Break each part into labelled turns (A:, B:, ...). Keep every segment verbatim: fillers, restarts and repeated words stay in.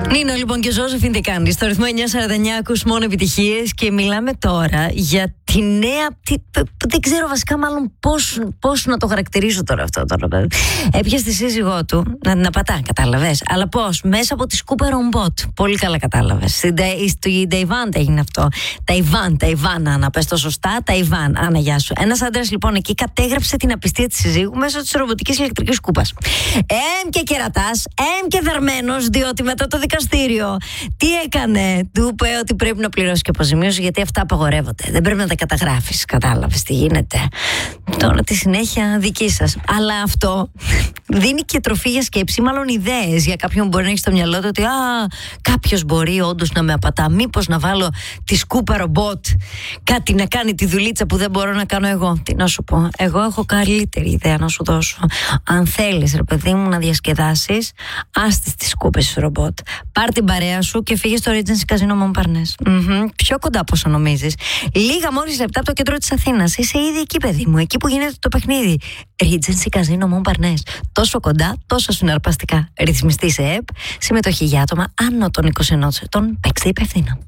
A: Νίνο λοιπόν και Ζώζεφιν τι κάνει. Στο ρυθμό εννιά σαράντα εννιά ακούς μόνο επιτυχίες και μιλάμε τώρα για τη νέα. Τι, δεν ξέρω βασικά μάλλον πώς, πώς να το χαρακτηρίσω τώρα αυτό. Τώρα. Έπιασε τη σύζυγό του να την απατά, κατάλαβες. Αλλά πώς, μέσα από τη Cooper on Bot. Πολύ καλά κατάλαβες. Στην Ταϊβάν έγινε αυτό. Ταϊβάν, Ταϊβάν, Άννα, πες το σωστά. Ταϊβάν, Άννα, γεια σου. Ένας άντρας λοιπόν εκεί κατέγραψε την απιστία της συζύγου μέσω της ρομποτικής ηλεκτρικής κούπας. Εμ και κερατάς, εμ και δαρμένος, διότι μετά το δικαστήριο τι έκανε, του είπε ότι πρέπει να πληρώσει και αποζημίωση γιατί αυτά απαγορεύονται. Δεν πρέπει να τα καταγράφεις. Κατάλαβες τι γίνεται. Τώρα τη συνέχεια δική σας. Αλλά αυτό δίνει και τροφή για σκέψη, μάλλον ιδέες για κάποιον που μπορεί να έχει στο μυαλό του ότι α, κάποιος μπορεί όντως να με απατά. Μήπως να βάλω τη Cooper Robot κάτι να κάνει τη δουλίτσα που δεν μπορώ να κάνω εγώ. Τι να σου πω. Εγώ έχω καλύτερη ιδέα να σου δώσω. Αν θέλεις, ρε παιδί μου, να διασκεδάσεις, άστες τη Cooper Robot. Πάρ' την παρέα σου και φύγε στο Regency Casino Montparnasse. Mm-hmm. Πιο κοντά από όσο νομίζεις. Λίγα μόλις λεπτά από το κέντρο της Αθήνας. Είσαι ήδη εκεί, παιδί μου. Εκεί που γίνεται το παιχνίδι. Regency Casino Montparnasse. Τόσο κοντά, τόσο συναρπαστικά. Ρυθμιστή σε ΕΠ. Συμμετοχή για άτομα άνω των είκοσι ενός ετών. Παίξτε υπεύθυνα.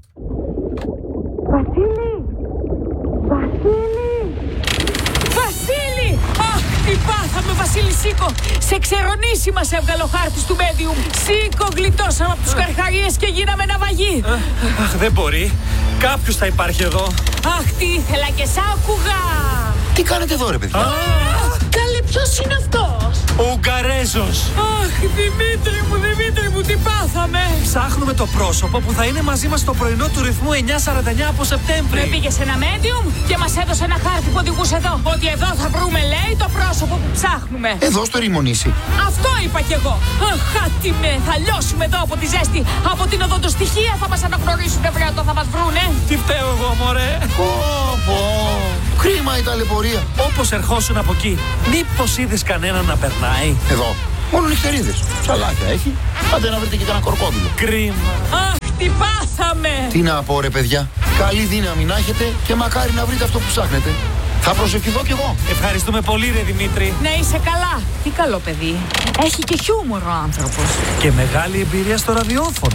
B: Βασίλη! Βασίλη! Βασίλη! Αχ, τι πάθαμε, Βασίλη, σήκω! Σε ξερονήσει μας έβγαλε ο χάρτης του medium. Σήκω, γλιτώσαμε από τους καρχαρίες και γίναμε ναυαγοί.
C: Αχ, δεν μπορεί. Κάποιος θα υπάρχει εδώ.
B: Αχ, τι ήθελα και σ' άκουγα.
D: Τι κάνετε εδώ, ρε παιδιά?
B: Καλέ, ποιος είναι αυτός?
C: Ο Ουγγαρέζος.
B: Αχ, Δημήτρη μου, Δημήτρη μου, τι πάθαμε.
C: Ψάχνουμε το πρόσωπο που θα είναι μαζί μας στο πρωινό του ρυθμού εννιά σαράντα εννιά από Σεπτέμβρη.
B: Με πήγε σε ένα medium και μας έδωσε ένα χάρτη που οδηγούσε εδώ. Ότι εδώ θα βρούμε, λέει, το πρόσωπο που ψάχνουμε.
D: Εδώ στο Ρημονήσι.
B: Αυτό είπα κι εγώ. Αχ, χάτι με, θα λιώσουμε εδώ από τη ζέστη. Από την οδοντοστοιχεία θα μας αναγνωρίσουν, βρέατο, θα μας βρούνε.
C: Τι φταίω εγώ, μωρέ.
D: Πω, πω. Κρίμα η ταλαιπωρία.
C: Όπως ερχόσουν από εκεί, μήπως είδες κανέναν να περνάει?
D: Εδώ. Μόνο νυχτερίδες. Ψαλάκια έχει. Άντε να βρείτε και κανένα κορκόδιλο.
C: Κρίμα.
B: Αχ, τι πάθαμε.
D: Τι να πω, ρε παιδιά. Καλή δύναμη να έχετε και μακάρι να βρείτε αυτό που ψάχνετε. Θα προσευχηθώ κι εγώ.
C: Ευχαριστούμε πολύ, ρε Δημήτρη.
B: Ναι, είσαι καλά. Τι καλό παιδί. Έχει και χιούμορ ο άνθρωπος.
C: Και μεγάλη εμπειρία στο ραδιόφωνο.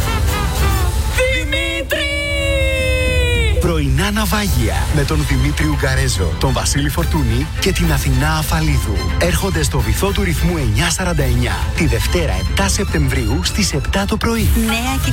B: Δημήτρη!
E: Πρωινά ναυάγια με τον Δημήτρη Ουγγαρέζο, τον Βασίλη Φορτούνη και την Αθηνά Αφαλίδου. Έρχονται στο βυθό του ρυθμού εννιά σαράντα εννιά τη Δευτέρα επτά Σεπτεμβρίου στις επτά το πρωί.
A: Νέα